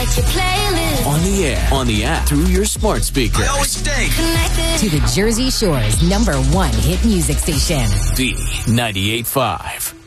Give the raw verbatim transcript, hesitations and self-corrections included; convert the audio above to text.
Select your playlist. On the air, on the app, through your smart speaker. I always stay connected to the Jersey Shore's number one hit music station. D ninety-eight point five.